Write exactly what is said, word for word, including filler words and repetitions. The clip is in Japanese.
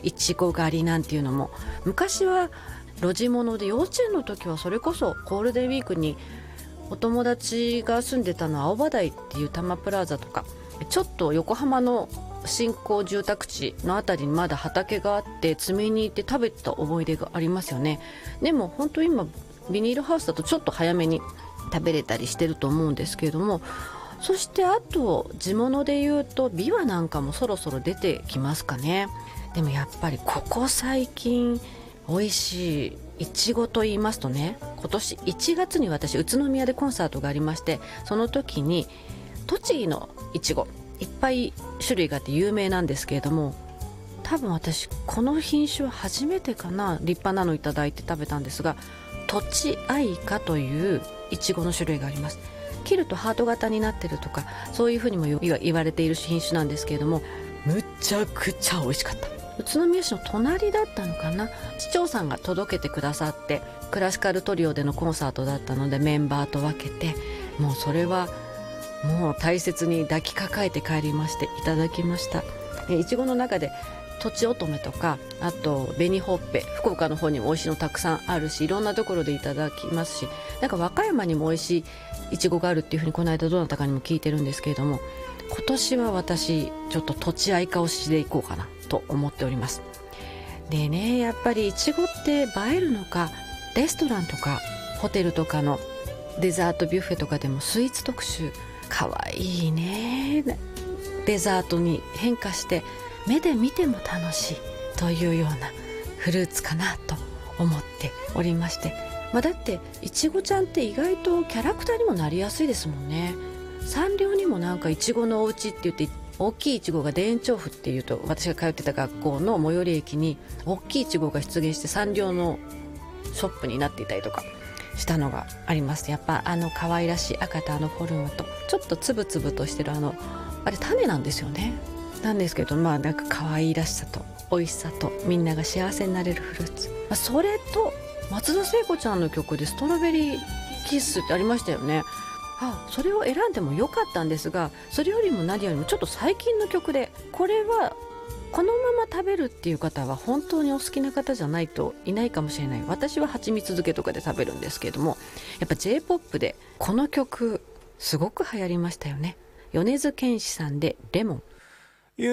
いちご狩りなんていうのも、昔は路地物で、幼稚園の時はそれこそゴールデンウィークにお友達が住んでたのは青葉台っていう多摩プラザとか、ちょっと横浜の新興住宅地のあたりにまだ畑があって摘みに行って食べた思い出がありますよね。でも本当今ビニールハウスだとちょっと早めに食べれたりしてると思うんですけれども、そしてあと地物でいうとビワなんかもそろそろ出てきますかね。でもやっぱりここ最近美味しいいちごと言いますとね、今年いちがつに私宇都宮でコンサートがありまして、その時に栃木のいちごいっぱい種類があって有名なんですけれども、多分私この品種は初めてかな、立派なのいただいて食べたんですが、とちあいかといういちごの種類があります。切るとハート型になってるとか、そういうふうにも言われている品種なんですけれども、むちゃくちゃ美味しかった。宇都宮市の隣だったのかな、市長さんが届けてくださって、クラシカルトリオでのコンサートだったのでメンバーと分けて、もうそれはもう大切に抱きかかえて帰りましていただきました。いちごの中でとちおとめとか、あと紅ほっぺ、福岡の方にも美味しいのたくさんあるし、いろんなところでいただきますし、なんか和歌山にも美味しいいちごがあるっていうふうにこの間どなたかにも聞いてるんですけれども、今年は私ちょっととちあいか推しでいこうかなと思っております。でね、やっぱりいちごって映えるのか、レストランとかホテルとかのデザートビュッフェとかでもスイーツ特集、かわいいね、デザートに変化して目で見ても楽しいというようなフルーツかなと思っておりまして、まあ、だっていちごちゃんって意外とキャラクターにもなりやすいですもんね。サンリオにもなんかいちごのお家って言って、大きいいちごが田園調布っていうと、私が通ってた学校の最寄り駅に大きいいちごが出現してサンリオのショップになっていたりとかしたのがあります。やっぱあの可愛らしい赤とあのフォルムとちょっとつぶつぶとしてるあのあれ種なんですよね。なんですけど、まあなんか可愛らしさと美味しさとみんなが幸せになれるフルーツ、まあ、それと松田聖子ちゃんの曲でストロベリーキッスってありましたよね。あ、それを選んでもよかったんですが、それよりも何よりもちょっと最近の曲で、これはこのまま食べるっていう方は本当にお好きな方じゃないといないかもしれない。私は蜂蜜漬けとかで食べるんですけれども、やっぱ J-ポップ でこの曲すごく流行りましたよね。米津玄師さんでレモン。